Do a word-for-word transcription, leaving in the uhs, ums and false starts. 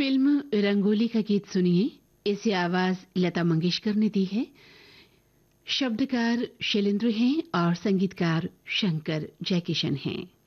Film rangoli का गीत सुनिए। इसे आवाज लता मंगेशकर ने दी है। शब्दकार शैलेंद्र हैं और संगीतकार शंकर जयकिशन हैं।